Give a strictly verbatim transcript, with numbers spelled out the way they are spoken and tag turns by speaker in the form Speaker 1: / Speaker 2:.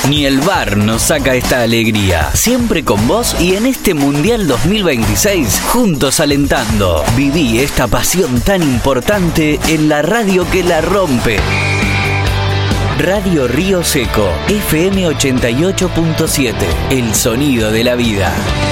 Speaker 1: Ni el V A R nos saca esta alegría. Siempre con vos y en este Mundial dos mil veintiséis, juntos alentando. Viví esta pasión tan importante en la radio que la rompe. Radio Río Seco, F M ochenta y ocho punto siete, el sonido de la vida.